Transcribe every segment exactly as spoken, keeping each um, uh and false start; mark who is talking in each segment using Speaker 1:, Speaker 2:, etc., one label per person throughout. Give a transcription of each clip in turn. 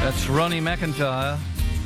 Speaker 1: That's Ronnie McIntyre.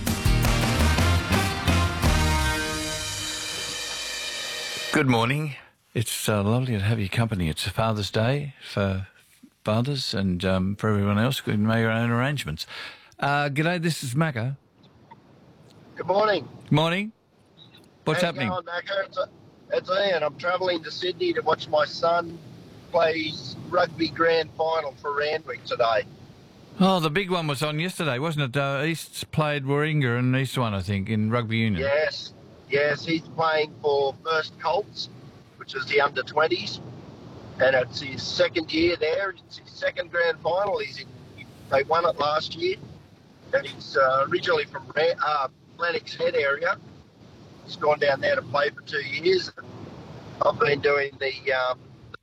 Speaker 1: Good morning. It's uh, lovely to have your company. It's Father's Day for fathers and um, for everyone else who can make your own arrangements. Uh, g'day, this is Macca.
Speaker 2: Good morning.
Speaker 1: Morning. What's
Speaker 2: How
Speaker 1: happening?
Speaker 2: you going, Macca? It's, it's Ian. I'm travelling to Sydney to watch my son play his rugby grand final for Randwick today.
Speaker 1: Oh, the big one was on yesterday, wasn't it? Uh, East's played Warringah and East one, I think, in rugby union.
Speaker 2: Yes, yes. He's playing for First Colts, which is the under twenties, and it's his second year there. It's his second grand final. He's in, they won it last year, and he's uh, originally from uh, Lennox Head area. He's gone down there to play for two years. I've been doing the um,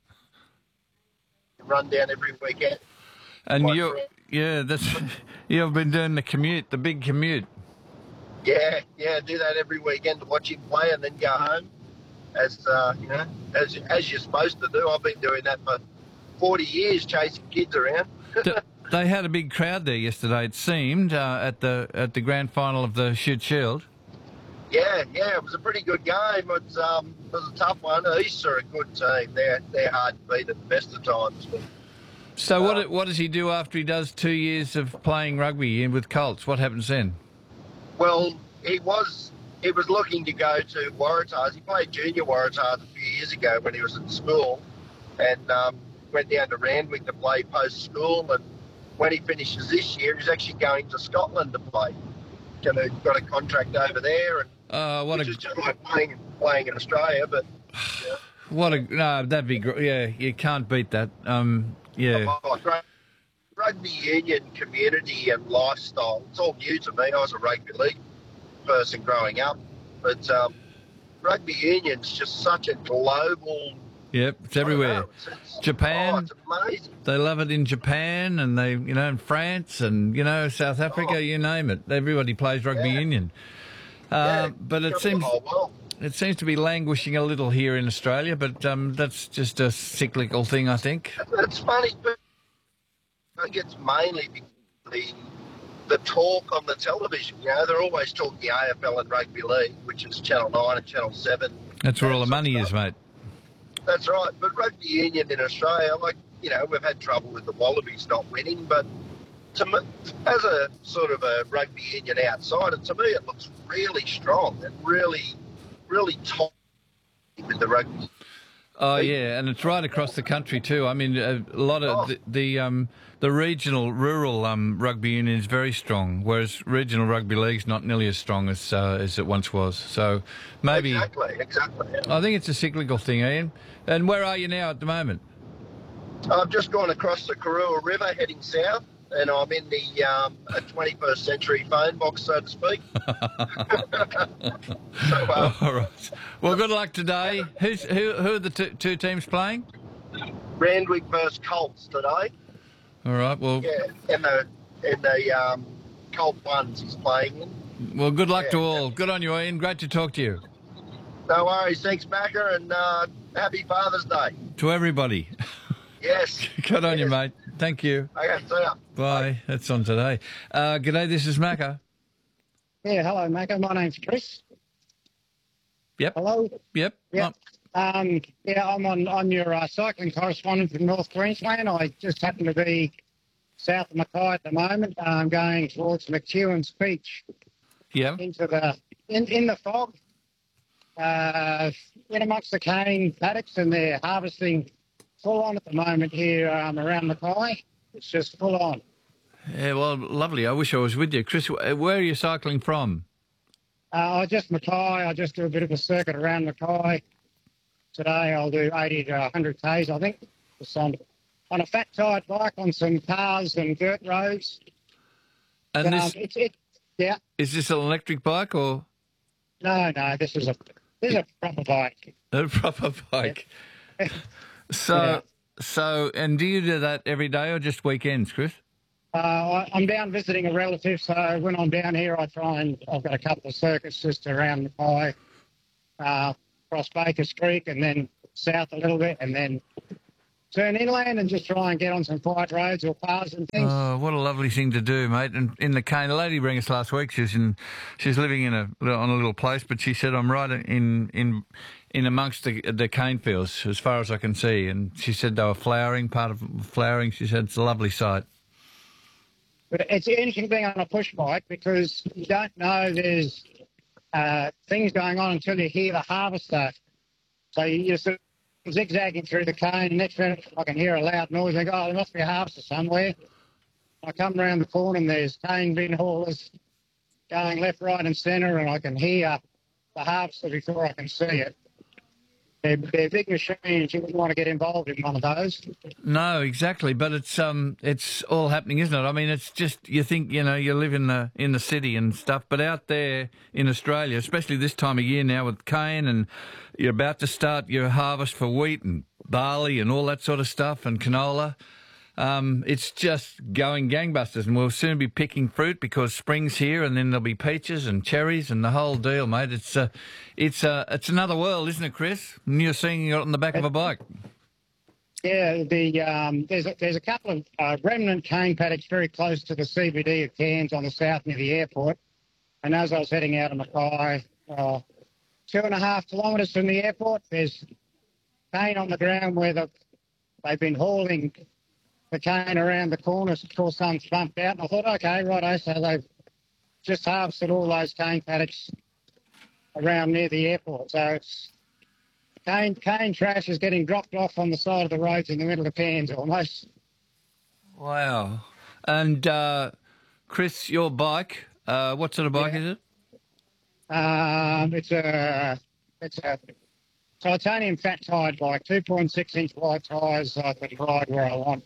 Speaker 2: rundown every weekend.
Speaker 1: And
Speaker 2: Quite
Speaker 1: you,
Speaker 2: great.
Speaker 1: yeah, that's you've been doing the commute, the big commute.
Speaker 2: Yeah, yeah, do that every weekend to watch him play and then go home, as uh, you know, as as you're supposed to do. I've been doing that for forty years, chasing kids around.
Speaker 1: D- They had a big crowd there yesterday. It seemed uh, at the at the grand final of the Shute Shield.
Speaker 2: Yeah, yeah, it was a pretty good game. It's um, it was a tough one. East are a good team. They're they're hard to beat at the best of times. But,
Speaker 1: So what
Speaker 2: um,
Speaker 1: what does he do after he does two years of playing rugby in with Colts? What happens then?
Speaker 2: Well, he was he was looking to go to Waratahs. He played junior Waratahs a few years ago when he was at school, and um, went down to Randwick to play post school. And when he finishes this year, he's actually going to Scotland to play. Gonna got a contract over there, and
Speaker 1: Uh, what
Speaker 2: which
Speaker 1: a
Speaker 2: is just like playing playing in Australia. But yeah.
Speaker 1: what a no, that'd be great. Yeah, you can't beat that. Um, yeah,
Speaker 2: Oh, great. Rugby union community and lifestyle. It's all new to me. I was a rugby league person growing up, but um, rugby union's just such a global.
Speaker 1: yep, it's
Speaker 2: I don't
Speaker 1: everywhere.
Speaker 2: know, it's- it's-
Speaker 1: Japan.
Speaker 2: Oh, it's amazing.
Speaker 1: They love it in Japan, and they, you know, in France, and you know, South Africa.
Speaker 2: Oh.
Speaker 1: You name it. Everybody plays rugby
Speaker 2: Yeah.
Speaker 1: union. Uh,
Speaker 2: Yeah,
Speaker 1: but it
Speaker 2: cover
Speaker 1: seems
Speaker 2: the whole world.
Speaker 1: it seems to be languishing a little here in Australia. But um, that's just a cyclical thing, I think.
Speaker 2: It's funny, but I think it's mainly because the the talk on the television. You know, they're always talking the A F L and rugby league, which is Channel Nine and Channel Seven.
Speaker 1: That's where all the
Speaker 2: That sort
Speaker 1: money
Speaker 2: of
Speaker 1: is,
Speaker 2: stuff.
Speaker 1: mate.
Speaker 2: That's right. But rugby union in Australia, like, you know, we've had trouble with the Wallabies not winning, but to me, as a sort of a rugby union outsider, to me it looks really strong and really, really top with the rugby.
Speaker 1: Oh yeah, and it's right across the country too. I mean, a, a lot of
Speaker 2: Oh.
Speaker 1: the, the um the regional, rural um rugby union is very strong, whereas regional rugby league's not nearly as strong as uh, as it once was. So maybe
Speaker 2: Exactly, exactly.
Speaker 1: I think it's a cyclical thing, Ian. And where are you now at the moment?
Speaker 2: I've just gone across the Karua River heading south, and I'm in the um, a twenty-first century phone box, so to speak. so, uh,
Speaker 1: All right. Well, good luck today. Who's who? Who are the two, two teams playing?
Speaker 2: Randwick versus Colts today.
Speaker 1: All right. Well,
Speaker 2: Yeah, in the in the um, Colt ones he's playing in.
Speaker 1: well, good luck to
Speaker 2: Yeah.
Speaker 1: all. Good on you, Ian. Great to talk to you.
Speaker 2: No worries. Thanks, Macca, and uh, happy Father's Day.
Speaker 1: To everybody.
Speaker 2: Yes.
Speaker 1: Good on you,
Speaker 2: Yes.
Speaker 1: mate. Thank you.
Speaker 2: Okay, see ya.
Speaker 1: Bye. That's on today. Uh, g'day. This is Macca.
Speaker 3: Yeah, hello, Macca. My name's Chris.
Speaker 1: Yep.
Speaker 3: Hello.
Speaker 1: Yep.
Speaker 3: Yeah. Um, yeah, I'm on, on your uh, cycling correspondent from North Queensland. I just happen to be south of Mackay at the moment. I'm going towards McEwen's Beach
Speaker 1: Yeah.
Speaker 3: into the in, in the fog, uh, in amongst the cane paddocks, and they're harvesting full on at the moment here um, around Mackay. It's just full on.
Speaker 1: Yeah, well, lovely. I wish I was with you. Chris, wh- where are you cycling from?
Speaker 3: Uh, I just Mackay. I just do a bit of a circuit around Mackay. Today I'll do eighty to one hundred k's, I think, just on, on a fat tired bike on some cars and dirt roads.
Speaker 1: And
Speaker 3: Um,
Speaker 1: this,
Speaker 3: it's it, yeah.
Speaker 1: is this an electric bike or
Speaker 3: No, no, this is a this is a proper bike.
Speaker 1: a proper bike? So,
Speaker 3: Yeah.
Speaker 1: so, and do you do that every day or just weekends, Chris?
Speaker 3: Uh, I, I'm down visiting a relative, so when I'm down here, I try and I've got a couple of circuits just around Mackay, uh, across Bakers Creek, and then south a little bit, and then turn inland and just try and get on some quiet roads or paths and things.
Speaker 1: Oh, what a lovely thing to do, mate. And in the cane, a lady rang us last week. She's in, she's living in a on a little place, but she said, I'm right in in in amongst the the cane fields as far as I can see. And she said they were flowering, part of flowering. She said it's a lovely sight.
Speaker 3: But it's interesting being on a push bike because you don't know there's uh, things going on until you hear the harvester. So you're sort of zigzagging through the cane. Next minute, I can hear a loud noise. I go, oh, there must be a harvester somewhere. I come around the corner and there's cane bin haulers going left, right and centre, and I can hear the harvester before I can see it. They're, they're big machines. You wouldn't want to get involved in one of those.
Speaker 1: No, exactly. But it's um, it's all happening, isn't it? I mean, it's just you think you know you live in the in the city and stuff, but out there in Australia, especially this time of year now with cane, and you're about to start your harvest for wheat and barley and all that sort of stuff and canola. Um, it's just going gangbusters, and we'll soon be picking fruit because spring's here, and then there'll be peaches and cherries and the whole deal, mate. It's uh, it's uh, it's another world, isn't it, Chris? And you're seeing it on the back of a bike.
Speaker 3: Yeah, the um, there's a, there's a couple of uh, remnant cane paddocks very close to the C B D of Cairns on the south near the airport. And as I was heading out of Mackay, uh, two and a half kilometres from the airport, there's cane on the ground where the, they've been hauling the cane around the corners. Of course, some bumped out. And I thought, okay, righto, so they've just harvested all those cane paddocks around near the airport. So it's cane, cane trash is getting dropped off on the side of the roads in the middle of Cairns almost.
Speaker 1: Wow. And, uh, Chris, your bike, uh, what sort of bike
Speaker 3: Yeah.
Speaker 1: is it?
Speaker 3: Um, it's a it's a titanium fat tired bike, two point six inch wide tyres. I can ride where I want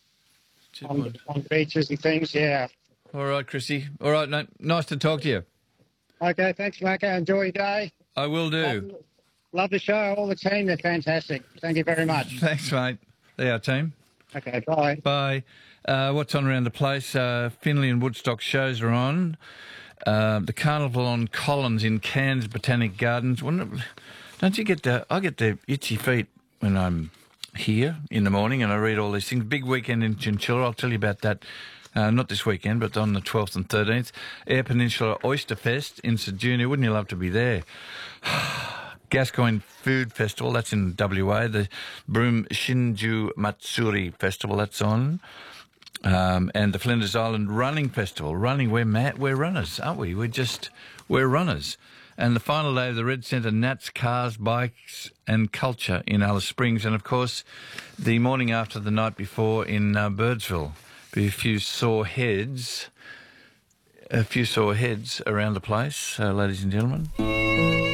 Speaker 3: on, on beaches and things. Yeah.
Speaker 1: All right, Chrissy. All right, mate. Nice to talk to you.
Speaker 3: Okay, thanks, Maka. Enjoy your day.
Speaker 1: I will do.
Speaker 3: Love, love the show. All the team, they're fantastic. Thank you very much.
Speaker 1: Thanks, mate. There, our team.
Speaker 3: Okay, bye.
Speaker 1: Bye. Uh, what's on around the place? Uh, Finley and Woodstock shows are on. Uh, the Carnival on Collins in Cairns Botanic Gardens. Wouldn't it, don't you get the... I get the itchy feet when I'm here in the morning and I read all these things. Big weekend in Chinchilla. I'll tell you about that. Uh, not this weekend, but on the twelfth and thirteenth. Eyre Peninsula Oyster Fest in St Junior. Wouldn't you love to be there? Gascoigne Food Festival, that's in W A. The Broome Shinju Matsuri Festival, that's on. Um, and the Flinders Island Running Festival. Running, we're mad, we're runners, aren't we? We're just, we're runners. And the final day of the Red Centre Nats, Cars, Bikes and Culture in Alice Springs. And, of course, the morning after the night before in uh, Birdsville. Be a few sore heads, a few sore heads around the place, uh, ladies and gentlemen.